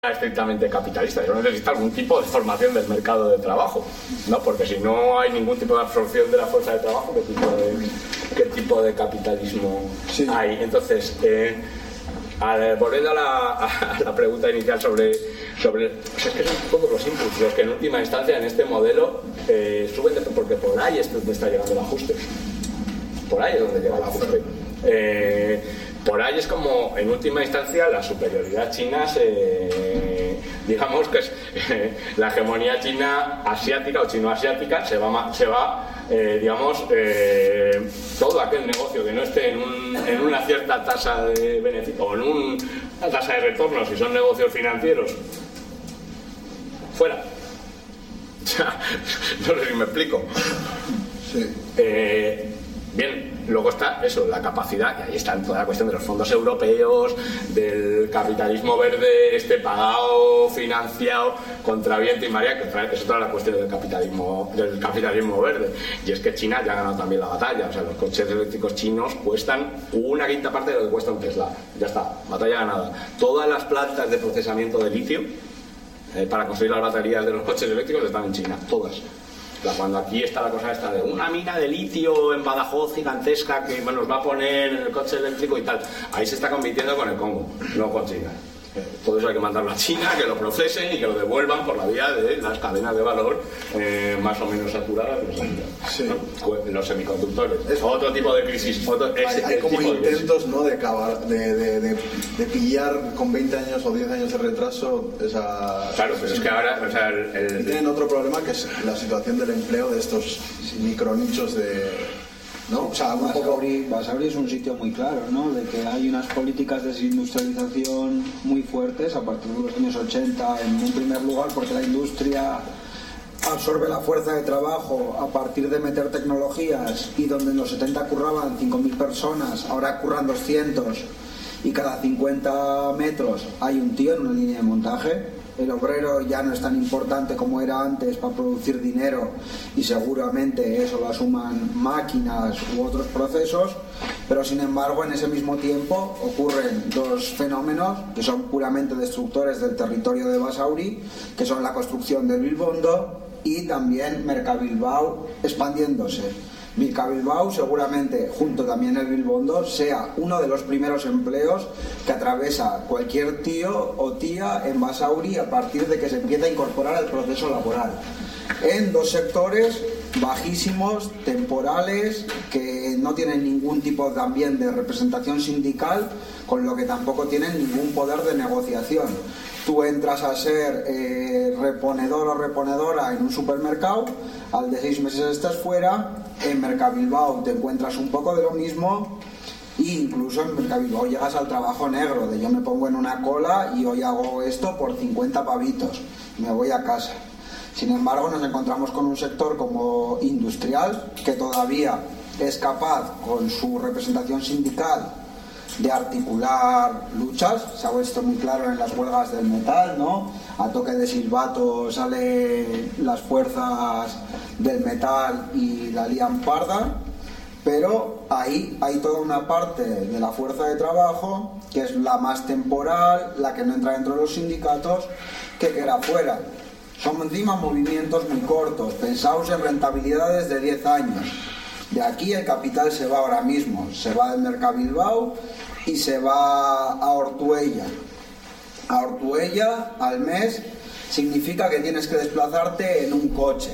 estrictamente capitalista, yo necesito algún tipo de formación del mercado de trabajo, ¿no? Porque si no hay ningún tipo de absorción de la fuerza de trabajo, ¿qué tipo de capitalismo hay? Entonces, volviendo a la pregunta inicial sobre es que son todos los inputs los que en última instancia en este modelo suben, porque por ahí es donde está llegando el ajuste, por ahí es donde llega el ajuste. Por ahí es como, en última instancia, la superioridad china digamos que es la hegemonía china asiática o chino-asiática se va digamos, todo aquel negocio que no esté en una cierta tasa de beneficio o en una tasa de retorno, si son negocios financieros, fuera. No sé si me explico. Sí. Bien, luego está eso, la capacidad, y ahí está toda la cuestión de los fondos europeos, del capitalismo verde, pagado, financiado, contra viento y marea, que es toda la cuestión del capitalismo verde. Y es que China ya ha ganado también la batalla, o sea, los coches eléctricos chinos cuestan una quinta parte de lo que cuesta un Tesla. Ya está, batalla ganada. Todas las plantas de procesamiento de litio para construir las baterías de los coches eléctricos están en China, todas. Cuando aquí está la cosa esta de una mina de litio en Badajoz gigantesca que nos va a poner en el coche eléctrico y tal, ahí se está compitiendo con el Congo, no con China. Todo eso hay que mandarlo a China, que lo procesen y que lo devuelvan por la vía de las cadenas de valor más o menos saturadas, sí. ¿no? Los semiconductores. Es otro tipo de crisis. Hay como intentos, ¿no?, de pillar con 20 años o 10 años de retraso esa... Claro, pero es que ahora... O sea, y tienen otro problema, que es la situación del empleo de estos micronichos de... ¿no? O sea, Basauri es un sitio muy claro, ¿no?, de que hay unas políticas de desindustrialización muy fuertes a partir de los años 80, en un primer lugar porque la industria absorbe la fuerza de trabajo a partir de meter tecnologías, y donde en los 70 curraban 5.000 personas, ahora curran 200, y cada 50 metros hay un tío en una línea de montaje. El obrero ya no es tan importante como era antes para producir dinero, y seguramente eso lo asuman máquinas u otros procesos, pero sin embargo en ese mismo tiempo ocurren dos fenómenos que son puramente destructores del territorio de Basauri, que son la construcción del Bilbondo y también Mercabilbao expandiéndose. Mercabilbao seguramente, junto también el Bilbondo, sea uno de los primeros empleos que atraviesa cualquier tío o tía en Basauri a partir de que se empieza a incorporar al proceso laboral, en dos sectores bajísimos, temporales, que no tienen ningún tipo también de representación sindical, con lo que tampoco tienen ningún poder de negociación. Tú entras a ser reponedor o reponedora en un supermercado, al de 6 meses estás fuera. En Mercabilbao te encuentras un poco de lo mismo, e incluso en Mercabilbao llegas al trabajo negro, de yo me pongo en una cola y hoy hago esto por 50 pavitos, me voy a casa. Sin embargo, nos encontramos con un sector como industrial, que todavía es capaz, con su representación sindical, de articular luchas. Se ha visto muy claro en las huelgas del metal, ¿no? A toque de silbato salen las fuerzas del metal y la lían parda, pero ahí hay toda una parte de la fuerza de trabajo que es la más temporal, la que no entra dentro de los sindicatos, que queda fuera. Son encima movimientos muy cortos, pensaos en rentabilidades de 10 años. De aquí el capital se va ahora mismo, se va del Mercabilbao y se va a Ortuella. A Ortuella al mes significa que tienes que desplazarte en un coche.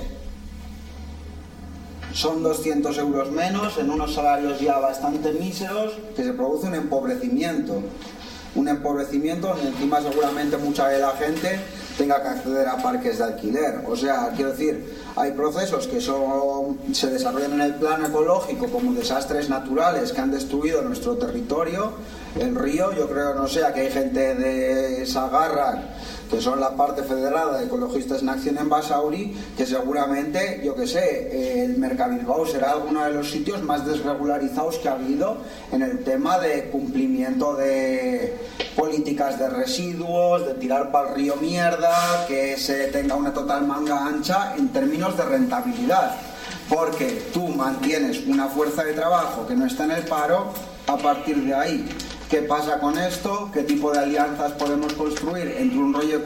Son 200 euros menos, en unos salarios ya bastante míseros, que se produce un empobrecimiento donde encima seguramente mucha de la gente tenga que acceder a parques de alquiler. O sea, quiero decir, hay procesos que se desarrollan en el plano ecológico como desastres naturales que han destruido nuestro territorio, el río. Yo creo, no sé, que hay gente de Sagarra, que son la parte federada de Ecologistas en Acción en Basauri, que seguramente, yo que sé, el Mercabilbao será uno de los sitios más desregularizados que ha habido en el tema de cumplimiento de políticas de residuos, de tirar para el río mierda, que se tenga una total manga ancha en términos de rentabilidad, porque tú mantienes una fuerza de trabajo que no está en el paro. A partir de ahí qué pasa con esto, qué tipo de alianzas podemos construir entre un rollo